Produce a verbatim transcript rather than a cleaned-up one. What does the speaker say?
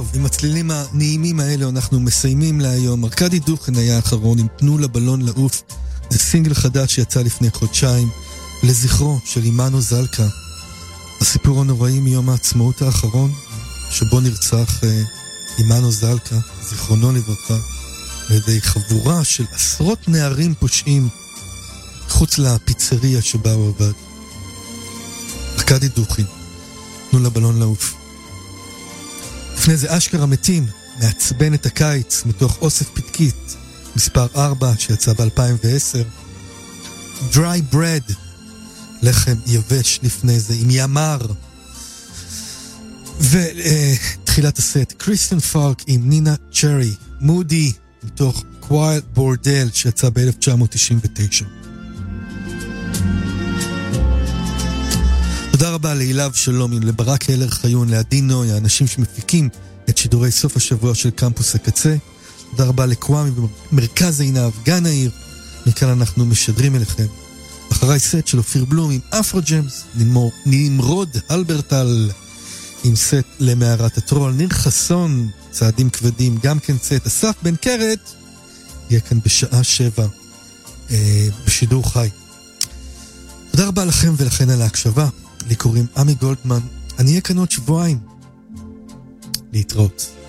עם הצלילים הנעימים האלה אנחנו מסיימים להיום. ארקדי דוכן היה האחרון עם תנו לבלון לעוף. זה סינגל חדש שיצא לפני חודשיים לזכרו של אימנו זלקה, הסיפור הנוראי מיום העצמאות האחרון שבו נרצח אה, אימנו זלקה, זיכרונו לברכה, על ידי חבורה של עשרות נערים פושעים חוץ לפיצריה שבה הוא עבד. ארקדי דוכן, תנו לבלון לעוף. לפני זה אשכרה מתים, מעצבן את הקיץ, מתוך אוסף פתקית, מספר ארבע, שיצא ב-אלפיים ועשר. Dry Bread, לחם יבש לפני זה, עם ימר. ותחילת הסט, קריסטיאן פולק עם נינה צ'רי, מודי, מתוך Quiet Bordel, שיצא ב-אלף תשע מאות תשעים ותשע. תודה רבה להילב שלום, לברק הלר חיון, לעדי נוי, האנשים שמפיקים את שידורי סוף השבוע של קמפוס הקצה. תודה רבה לקוואמי במרכז עינב, גן העיר. מכאן אנחנו משדרים אליכם. אחריי סט של אופיר בלום עם אפרו ג'מס, נמרוד אלברטל עם סט למערת הטרול, ניר חסון, צעדים כבדים, גם כן סט, אסף בן קרת, יהיה כאן בשעה שבע אה, בשידור חי. תודה רבה לכם ולכן על ההקשבה. לי קוראים עמי גולדמן, אני אהיה כאן עוד שבועיים. להתראות.